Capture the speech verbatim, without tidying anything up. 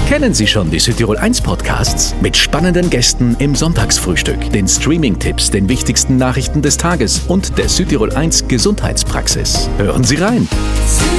Kennen Sie schon die Südtirol eins Podcasts? Mit spannenden Gästen im Sonntagsfrühstück, den Streaming-Tipps, den wichtigsten Nachrichten des Tages und der Südtirol eins Gesundheitspraxis. Hören Sie rein!